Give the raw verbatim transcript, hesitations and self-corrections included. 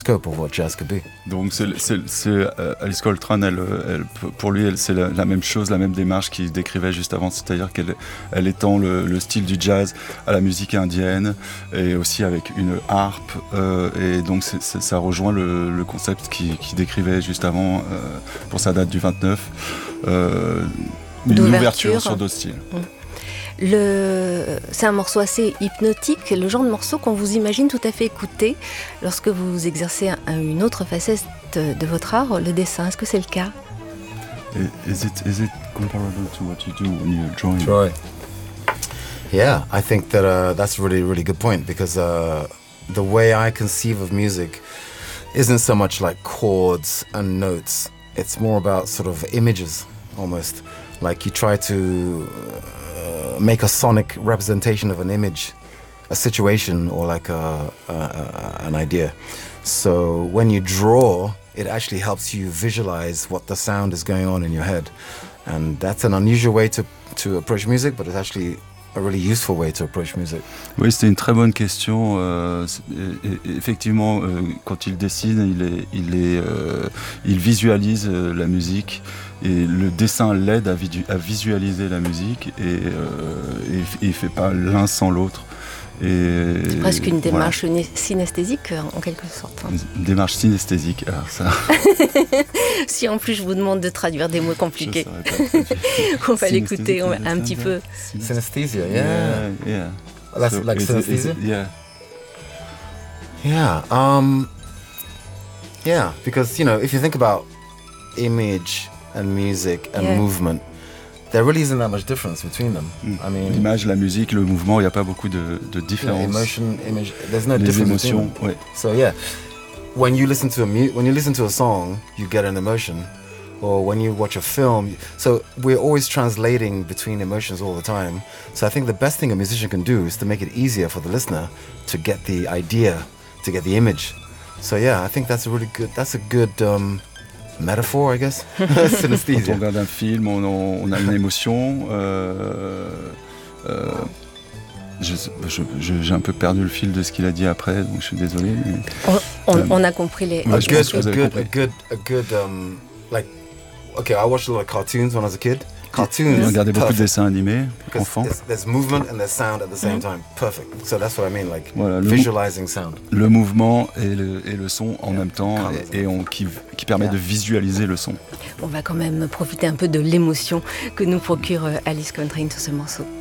scope of what jazz could be. Donc c'est, c'est, c'est euh, Alice Coltrane, elle, elle, pour lui, elle, c'est la, la même chose, la même démarche qu'il décrivait juste avant, c'est-à-dire qu'elle elle étend le, le style du jazz à la musique indienne et aussi avec une harpe. Euh, et donc c'est, c'est, ça rejoint le, le concept qu'il, qu'il décrivait juste avant euh, pour sa date du vingt-neuf, euh, une ouverture sur d'autres styles. Mmh. Le... C'est un morceau assez hypnotique, le genre de morceau qu'on vous imagine tout à fait écouter lorsque vous exercez un, une autre facette de votre art, le dessin. Est-ce que c'est le cas? Is it, is it comparable to what you do when you're drawing? Drawing. Yeah, I think that uh, that's a really, really good point, because uh, the way I conceive of music isn't so much like chords and notes. It's more about sort of images, almost. Like you try to uh, make a sonic representation of an image, a situation, or like a, a, a, an idea. So when you draw, it actually helps you visualize what the sound is going on in your head. And that's an unusual way to, to approach music, but it's actually a really useful way to approach music. Oui, c'était une très bonne question. Euh, effectivement, euh, quand il dessine, il, est, il, est, euh, il visualise euh, la musique, et le dessin l'aide à, vidu- à visualiser la musique, et, euh, et il ne fait pas l'un sans l'autre. Et c'est presque une démarche voilà. synesthésique en quelque sorte. Hein. Une démarche synesthésique, alors ça. Si en plus je vous demande de traduire des mots compliqués, on va l'écouter on, un petit peu. Synesthesia, yeah. Yeah, yeah. That's so like synesthesia? Yeah. Yeah, um, yeah, because, you know, if you think about image and music and yeah. movement, there really isn't that much difference between them. Mm. I mean, l'image, la musique, le mouvement, il n'y a pas beaucoup de, de différence. Yeah, emotion, image, there's no Les difference émotions, between them. ouais. So yeah, when you listen to a mu- when you listen to a song, you get an emotion, or when you watch a film. So we're always translating between emotions all the time. So I think the best thing a musician can do is to make it easier for the listener to get the idea, to get the image. So yeah, I think that's a really good. That's a good. Um, Metaphor, I guess. Synesthesia. Quand on regarde un film, on, on a une émotion. Euh, euh, je, je, je, j'ai un peu perdu le fil de ce qu'il a dit après, donc je suis désolé. Mais, on, on, euh, on a compris les. Ouais, a, je good, pense que vous a, avez good, compris. a good, a good, um, like, okay, I watched a lot of cartoons when I was a kid. Cartoons. J'ai regardé beaucoup de dessins animés, enfants. There's, there's movement and there's sound at the same time. Perfect. So that's what I mean, like voilà, visualizing sound. Le mouvement et le, et le son en yeah. même temps, et, et on, qui, qui permet yeah. de visualiser le son. On va quand même profiter un peu de l'émotion que nous procure Alice Coltrane sur ce morceau.